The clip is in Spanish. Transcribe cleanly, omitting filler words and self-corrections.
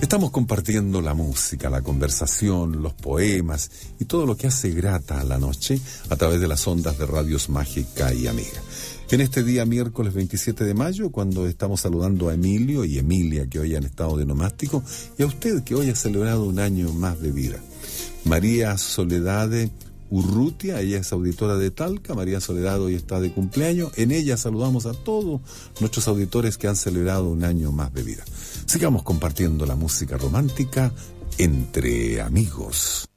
Estamos compartiendo la música, la conversación, los poemas y todo lo que hace grata a la noche a través de las ondas de Radios Mágica y Amiga. En este día miércoles 27 de mayo, cuando estamos saludando a Emilio y Emilia, que hoy han estado de nomástico, y a usted, que hoy ha celebrado un año más de vida. María Soledad Urrutia, ella es auditora de Talca. María Soledad hoy está de cumpleaños. En ella saludamos a todos nuestros auditores que han celebrado un año más de vida. Sigamos compartiendo la música romántica entre amigos.